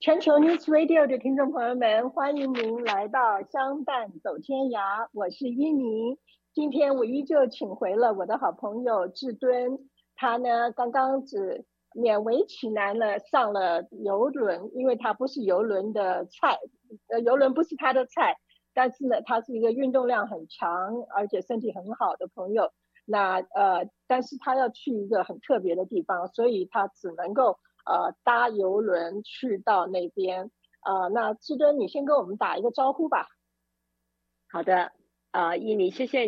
全球 News Radio 的听众朋友们，欢迎您来到相伴走天涯，我是依妮。今天我依旧请回了我的好朋友志敦，他呢刚刚只勉为其难了上了游轮，因为他不是游轮的菜，游轮不是他的菜，但是呢，他是一个运动量很强而且身体很好的朋友。但是他要去一个很特别的地方，所以他只能够搭游轮去到那边。那志敦，你先跟我们打一个招呼吧。 好的，依妮，谢谢